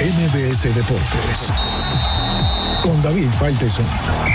MBS Deportes con David Faitelson.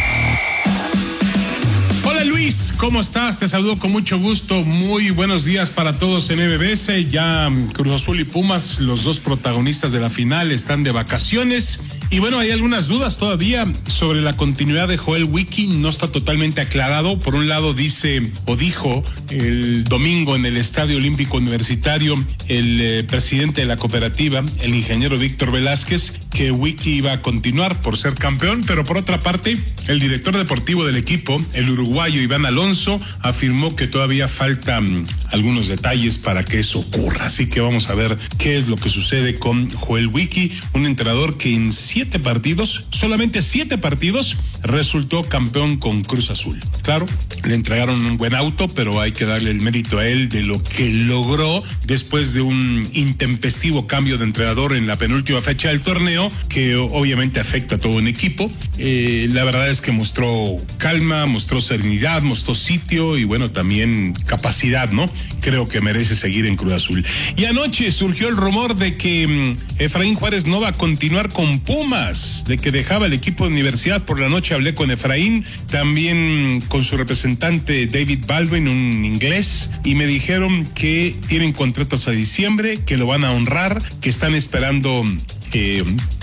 Hola Luis, ¿cómo estás? Te saludo con mucho gusto. Muy buenos días para todos en MBS. Ya Cruz Azul y Pumas, los dos protagonistas de la final, están de vacaciones. Y bueno, hay algunas dudas todavía sobre la continuidad de Joel Wiki. No está totalmente aclarado. Por un lado dice o dijo el domingo en el Estadio Olímpico Universitario el presidente de la cooperativa, el ingeniero Víctor Velázquez, que Wiki iba a continuar por ser campeón, pero por otra parte, el director deportivo del equipo, el uruguayo Iván Alonso, afirmó que todavía faltan algunos detalles para que eso ocurra. Así que vamos a ver qué es lo que sucede con Joel Wiki, un entrenador que en solamente 7 partidos, resultó campeón con Cruz Azul. Claro, le entregaron un buen auto, pero hay que darle el mérito a él de lo que logró después de un intempestivo cambio de entrenador en la penúltima fecha del torneo, que obviamente afecta a todo un equipo. La verdad es que mostró calma, mostró serenidad, mostró sitio y bueno, también capacidad, ¿no? Creo que merece seguir en Cruz Azul. Y anoche surgió el rumor de que Efraín Juárez no va a continuar con Pumas, de que dejaba el equipo de universidad. Por la noche hablé con Efraín, también con su representante David Baldwin, un inglés, y me dijeron que tienen contratos a diciembre, que lo van a honrar, que están esperando